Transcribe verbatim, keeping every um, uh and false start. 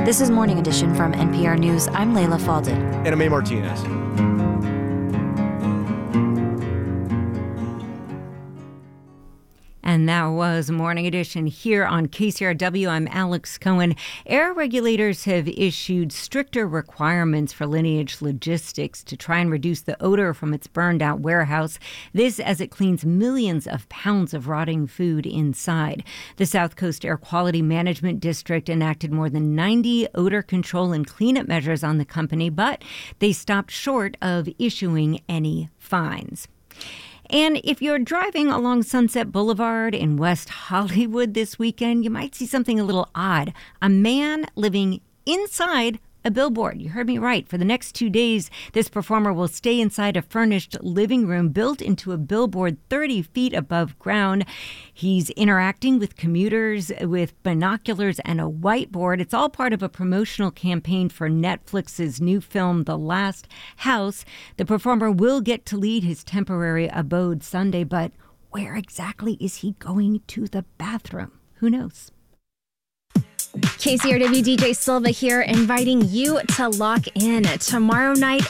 This is Morning Edition from N P R News. I'm Layla Falded. And I'm A. Martinez. And that was Morning Edition here on K C R W. I'm Alex Cohen. Air regulators have issued stricter requirements for Lineage Logistics to try and reduce the odor from its burned out warehouse. This as it cleans millions of pounds of rotting food inside. The South Coast Air Quality Management District enacted more than ninety odor control and cleanup measures on the company, but they stopped short of issuing any fines. And if you're driving along Sunset Boulevard in West Hollywood this weekend, you might see something a little odd. A man living inside a billboard. You heard me right. For the next two days, this performer will stay inside a furnished living room built into a billboard thirty feet above ground. He's interacting with commuters with binoculars and a whiteboard. It's all part of a promotional campaign for Netflix's new film, The Last House. The performer will get to lead his temporary abode Sunday, but where exactly is he going to the bathroom? Who knows? K C R W D J Silva here, inviting you to lock in tomorrow night.